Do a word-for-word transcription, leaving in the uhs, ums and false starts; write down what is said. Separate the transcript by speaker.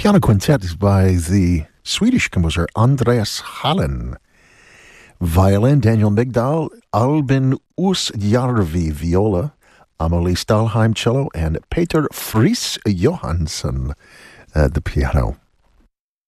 Speaker 1: piano quintet is by the Swedish composer Andreas Hallen. Violin, Daniel Migdal, Albin Oosjärvi, viola, Amelie Stahlheim, cello, and Peter Fries Johansson, uh, the piano.